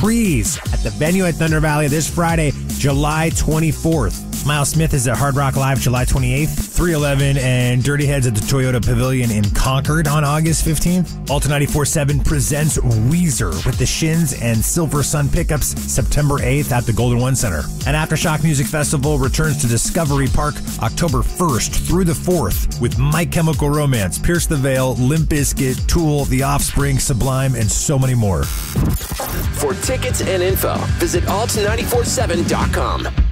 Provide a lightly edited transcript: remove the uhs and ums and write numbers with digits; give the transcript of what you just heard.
Trees at the venue at Thunder Valley this Friday, July 24th. Miles Smith is at Hard Rock Live July 28th. 311 and Dirty Heads at the Toyota Pavilion in Concord on August 15th. Alta 94.7 presents Weezer with the Shins and Silver Sun Pickups September 8th at the Golden One Center. An Aftershock Music Festival returns to Discovery Park October 1st through the 4th with My Chemical Romance, Pierce the Veil, Limp Bizkit, Tool, The Offspring, Sublime, and so many more. For tickets and info, visit alt947.com.